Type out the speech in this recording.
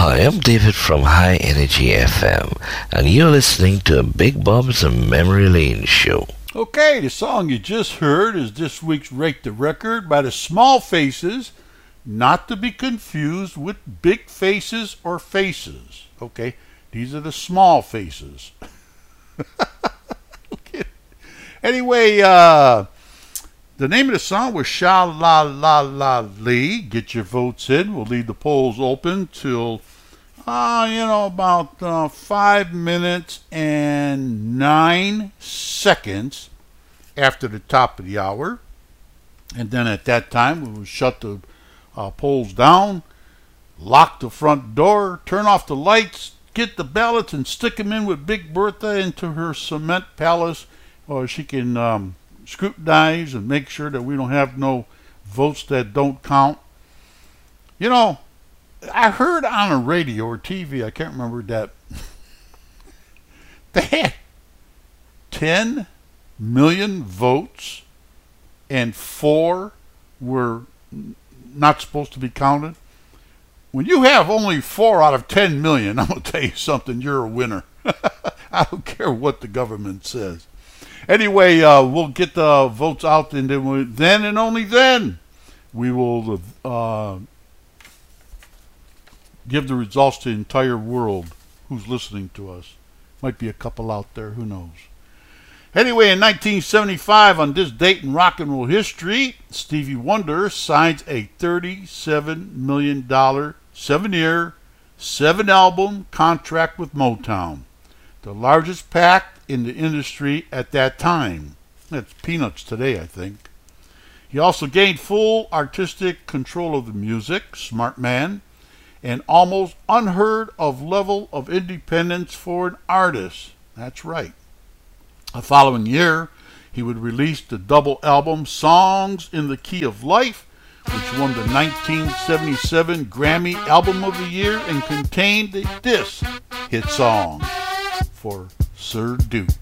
Hi, I'm David from High Energy FM, and you're listening to Big Bob's Memory Lane Show. Okay, the song you just heard is this week's Rate the Record by the Small Faces, not to be confused with Big Faces or Faces. Okay, these are the Small Faces. Okay. Anyway, the name of the song was Sha La La La Lee. Get your votes in. We'll leave the polls open till, about 5 minutes and 9 seconds after the top of the hour. And then at that time, we will shut the polls down, lock the front door, turn off the lights, get the ballots, and stick them in with Big Bertha into her cement palace, or she can scrutinize and make sure that we don't have no votes that don't count. You know, I heard on a radio or TV, I can't remember, that they had 10 million votes and 4 were not supposed to be counted. When you have only 4 out of 10 million, I'm going to tell you something, you're a winner. I don't care what the government says. Anyway, we'll get the votes out, and then and only then we will give the results to the entire world who's listening to us. Might be a couple out there, who knows. Anyway, in 1975, on this date in rock and roll history, Stevie Wonder signs a $37 million, 7-year, 7-album contract with Motown, the largest pact in the industry at that time. That's peanuts today, I think. He also gained full artistic control of the music, smart man, and almost unheard of level of independence for an artist. That's right. The following year, he would release the double album Songs in the Key of Life, which won the 1977 Grammy Album of the Year and contained this hit song for Sir Duke.